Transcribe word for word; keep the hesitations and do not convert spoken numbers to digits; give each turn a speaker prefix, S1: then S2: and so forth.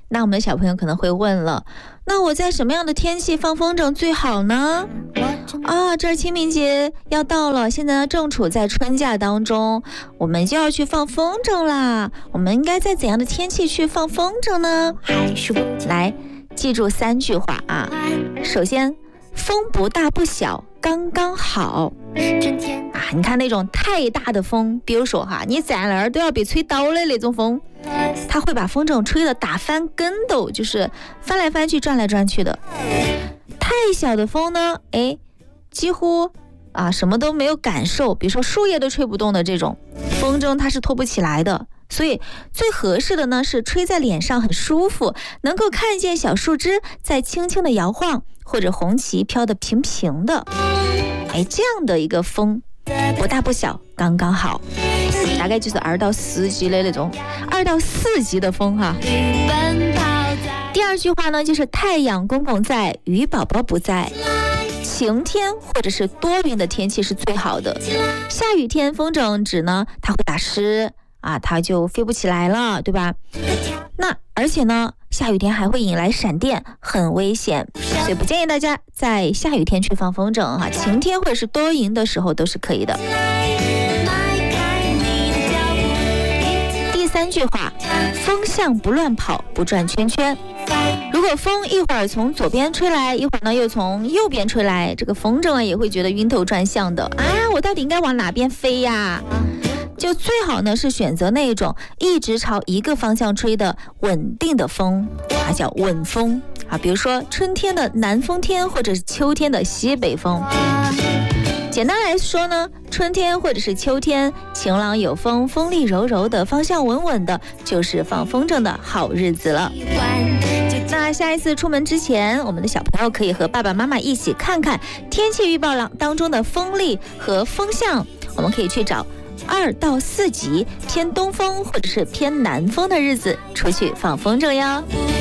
S1: 那我们的小朋友可能会问了，那我在什么样的天气放风筝最好呢？啊，这儿清明节要到了，现在呢正处在春假当中，我们就要去放风筝啦。我们应该在怎样的天气去放风筝呢？来，记住三句话啊。首先，风不大不小，刚刚好。啊，你看那种太大的风，比如说哈，你在那儿都要被吹倒的那种风，它会把风筝吹得打翻跟斗，就是翻来翻去、转来转去的。太小的风呢，哎，几乎啊什么都没有感受，比如说树叶都吹不动的这种风筝，它是拖不起来的。所以最合适的呢是吹在脸上很舒服，能够看见小树枝在轻轻的摇晃，或者红旗飘得平平的。哎，这样的一个风不大不小，刚刚好，大概就是二到四级的那种，二到四级的风哈。第二句话呢，就是太阳公公在，雨宝宝不在。晴天或者是多云的天气是最好的。下雨天风筝纸呢，它会打湿啊，它就飞不起来了，对吧？那而且呢，下雨天还会引来闪电，很危险，所以不建议大家在下雨天去放风筝哈。晴天或者是多云的时候都是可以的。第三句话，风向不乱跑，不转圈圈。如果风一会儿从左边吹来，一会儿呢又从右边吹来，这个风筝啊也会觉得晕头转向的啊，我到底应该往哪边飞呀？就最好呢是选择那种一直朝一个方向吹的稳定的风，它叫稳风啊。比如说春天的南风天，或者是秋天的西北风。简单来说呢，春天或者是秋天，晴朗有风，风力柔柔的，方向稳稳的，就是放风筝的好日子了。那下一次出门之前，我们的小朋友可以和爸爸妈妈一起看看天气预报当中的风力和风向，我们可以去找二到四级偏东风或者是偏南风的日子出去放风筝哟。